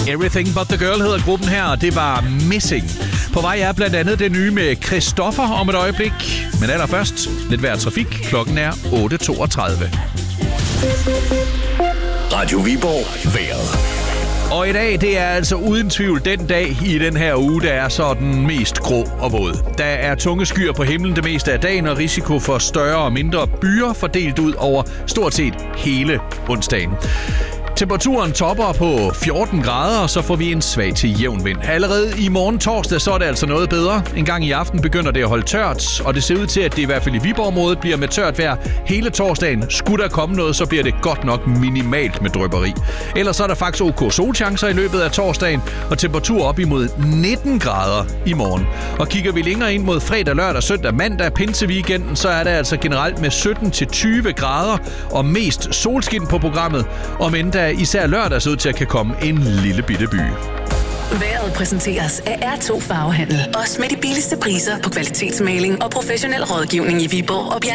Everything But The Girl hedder gruppen her, og det var Missing. På vej er blandt andet det nye med Christoffer om et øjeblik. Men allerførst lidt vejr trafik. Klokken er 8.32. Radio Viborg vejret. Og i dag, det er altså uden tvivl den dag i den her uge, der er så den mest grå og våd. Der er tunge skyer på himlen det meste af dagen, og risiko for større og mindre byer fordelt ud over stort set hele onsdagen. Temperaturen topper på 14 grader, og så får vi en svag til jævn vind. Allerede i morgen torsdag, så er det altså noget bedre. En gang i aften begynder det at holde tørt, og det ser ud til, at det i hvert fald i Viborg-området bliver med tørt vejr hele torsdagen. Skulle der komme noget, så bliver det godt nok minimalt med drypperi. Ellers så er der faktisk OK solchancer i løbet af torsdagen, og temperatur op imod 19 grader i morgen. Og kigger vi længere ind mod fredag, lørdag, søndag, mandag, pinseweekenden, så er det altså generelt med 17-20 grader og mest solskin på programmet, og men der især lørdag ser ud til at kan komme en lille bitte by. Vejret præsenteres af R2 Farvehandel. Også med de billigste priser på kvalitetsmaling og professionel rådgivning i Viborg og Bjerg.